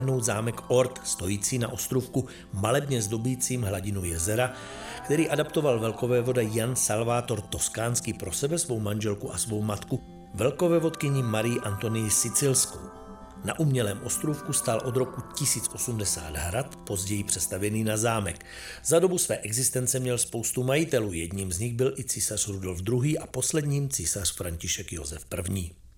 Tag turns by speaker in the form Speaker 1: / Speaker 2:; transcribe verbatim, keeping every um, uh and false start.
Speaker 1: zámek Ort, stojící na ostrůvku malebně zdobícím hladinu jezera, který adaptoval velkovévoda Jan Salvator Toskánský pro sebe, svou manželku a svou matku, velkovévodkyni Marii Antonii Sicilskou. Na umělém ostrůvku stál od roku tisíc osmdesát hrad, později přestavěný na zámek. Za dobu své existence měl spoustu majitelů, jedním z nich byl i císař Rudolf druhý. a posledním císař František Josef první.